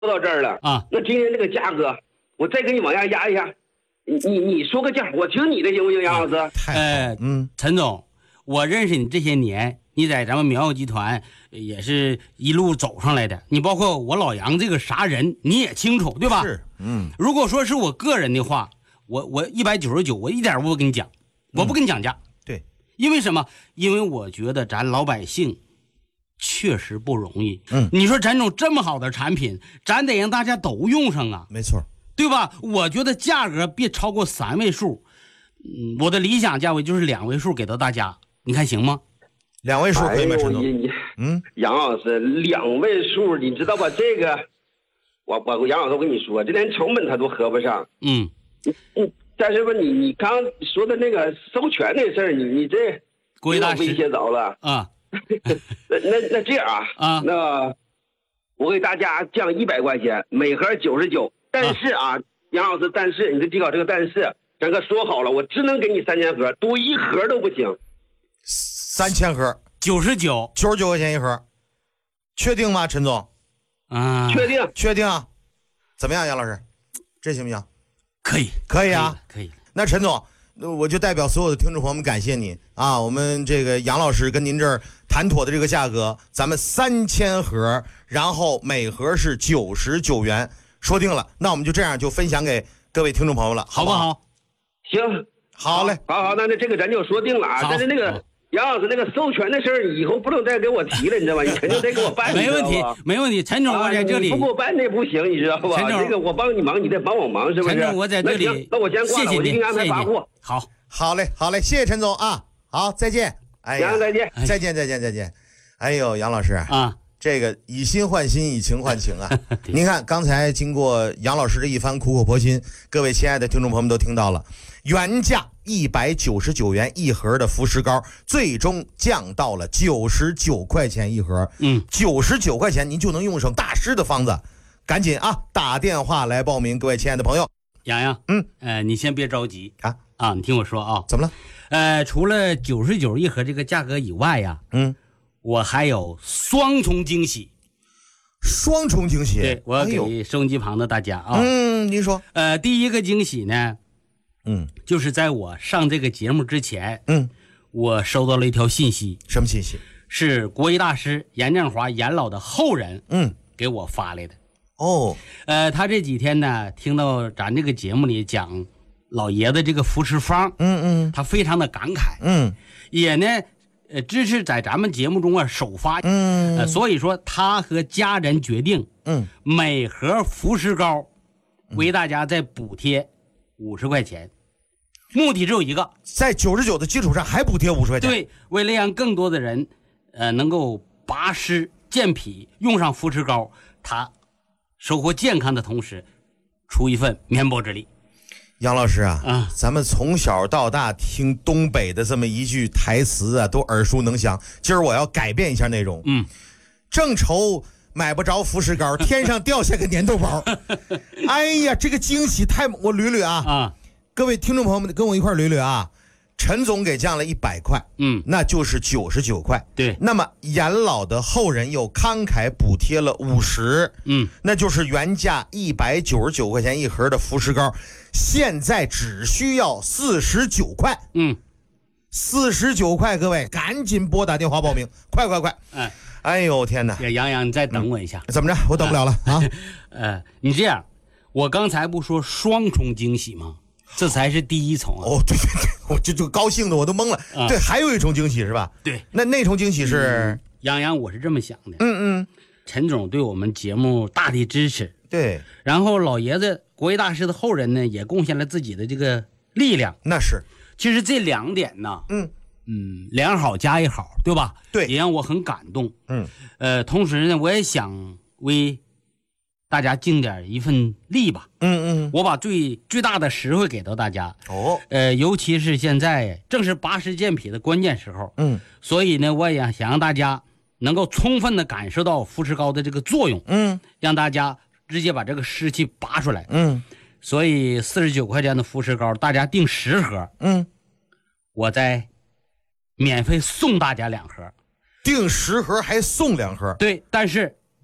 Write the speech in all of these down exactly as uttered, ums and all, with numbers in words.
到这儿了啊， 那今天这个价格，我再给你往下压一下，你你你说个价，我听你的行不行，杨老师？ 呃，嗯，陈总，我认识你这些年，你在咱们苗药集团也是一路走上来的，你包括我老杨这个啥人，你也清楚，对吧？ 是，嗯。 如果说是我个人的话，我我一百九十九，我一点不跟你讲，我不跟你讲价。 嗯、对， 因为什么？因为我觉得咱老百姓确实不容易。 嗯， 你说咱种这么好的产品，咱得让大家都用上啊。 没错， 对吧？我觉得价格别超过三位数，嗯，我的理想价位就是两位数给到大家，你看行吗？ 两位数可以吗，陈总？ 嗯，杨老师，两位数，你知道吧？这个，我我杨老师，我跟你说，这连成本他都合不上。 嗯， 嗯嗯，但是吧，你你刚说的那个授权那事儿，你你这国大威胁着了啊。 那那那这样啊， 啊， 那我给大家降一百块钱，每盒九十九。但是啊，啊杨老师，但是你得记好这个但是，咱可说好了，我只能给你三千盒，多一盒都不行。 三千盒， 九十九， 九十九块钱一盒，确定吗，陈总？ 啊， 确定， 确定啊。怎么样，杨老师？这行不行？ 可以， 可以啊， 可以。可以那陈总，我就代表所有的听众朋友们感谢你啊！我们这个杨老师跟您这儿谈妥的这个价格，咱们三千盒，然后每盒是九十九元，说定了。那我们就这样就分享给各位听众朋友了，好不好？ 行， 好嘞， 好好，那那这个咱就说定了啊。但是那个杨老师那个授权的事儿，以后不能再给我提了，你知道吧？你肯定得给我办。 没问题，没问题。陈总，我在这里、 啊、不给我办那不行，你知道吧？ 陈总， 这个我帮你忙，你得帮我忙，是不是？ 陈总，我在这里， 那我先挂了，我就给你安排发货。 好， 好嘞，好嘞，谢谢陈总啊，好，再见。哎呀， 再见， 再见，再见，再见。哎呦，杨老师啊， 这个以心换心，以情换情啊。您看，刚才经过杨老师的一番苦口婆心，各位亲爱的听众朋友们都听到了，原价一百九十九元一盒的福石膏，最终降到了九十九块钱一盒。 嗯， 九十九块钱您就能用上大师的方子，赶紧啊，打电话来报名，各位亲爱的朋友。 洋洋， 嗯， 呃，你先别着急啊啊，你听我说啊， 怎么了？ 呃，除了九十九一盒这个价格以外呀， 嗯， 我还有双重惊喜。 双重惊喜？ 对，我要给收音机旁的大家啊。 嗯，您说。 呃，第一个惊喜呢， 嗯， 就是在我上这个节目之前， 嗯， 我收到了一条信息。 什么信息？ 是国医大师严正华严老的后人， 嗯， 给我发来的。 哦， 呃，他这几天呢，听到咱这个节目里讲老爷子这个扶持方， 嗯嗯， 他非常的感慨， 嗯， 也呢，呃，支持在咱们节目中啊首发， 嗯， 呃，所以说他和家人决定， 嗯， 每盒扶持膏为大家再补贴五十块钱，目的只有一个， 在九十九的基础上还补贴五十块钱。 对，为了让更多的人，呃，能够拔湿健脾，用上扶持膏，他收获健康的同时，出一份绵薄之力。 杨老师啊， 啊， 咱们从小到大听东北的这么一句台词啊，都耳熟能详。今儿我要改变一下内容， 嗯， 正愁买不着扶持膏，天上掉下个粘豆包。哎呀，这个惊喜太……我捋捋啊， 啊， 各位听众朋友们跟我一块捋捋啊。陈总给降了一百块， 嗯， 那就是九十九块。 对， 那么严老的后人又慷慨补贴了五十， 嗯， 那就是原价一百九十九块钱一盒的扶持膏，现在只需要四十九块， 嗯， 四十九块，各位赶紧拨打电话报名，快快快！ 哎， 哎呦天哪！ 杨洋，你再等我一下， 嗯、怎么着？我等不了了啊！ 呃，你这样，我刚才不说双重惊喜吗？这才是第一重啊！ 哦，对对对，我就就高兴的我都懵了。 啊、 对，还有一重惊喜是吧？ 对， 那那重惊喜是， 杨洋，我是这么想的。 嗯嗯， 陈总对我们节目大力支持， 对。 然后老爷子国医大师的后人呢，也贡献了自己的这个力量。 那是， 其实这两点呢， 嗯嗯，两好加一好，对吧？ 对， 也让我很感动。 嗯， 呃，同时呢，我也想为大家尽点一份力吧。 嗯嗯， 我把最最大的实惠给到大家。 哦， 呃，尤其是现在正是拔湿健脾的关键时候。 嗯， 所以呢，我也想让大家能够充分的感受到扶持膏的这个作用。 嗯， 让大家直接把这个湿气拔出来。 嗯， 所以四十九块钱的扶持膏，大家订十盒。 嗯， 我再免费送大家两盒。 订十盒还送两盒。 对，但是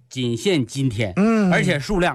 仅限今天， 嗯， 而且数量